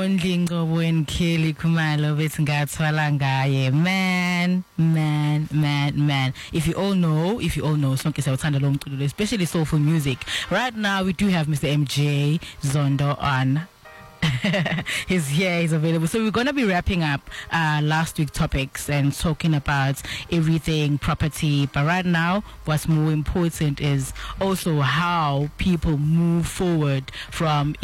Mondli Ngobo and Kelly Kumalo Betingatswala ngaye. Man. If you all know, Sonke Sawuthanda lo mculo, especially soulful music. Right now we do have Mr. MJ Zondo on. He's here, he's available. So we're going to be wrapping up last week's topics and talking about everything property. But right now, what's more important is also how people move forward from